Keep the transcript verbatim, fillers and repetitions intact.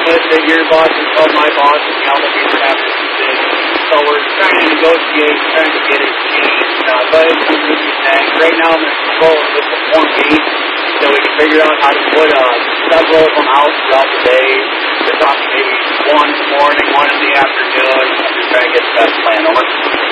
with it. Your boss has called my boss and yelled at me for having a decision. So we're trying to negotiate, trying to get it changed. Uh, but it's a movie thing. Right now I'm in control of this one gate. So we can figure out how to put uh, several of them out throughout the day. We're talking maybe one in the morning, one in the afternoon. Just trying to get the best plan over.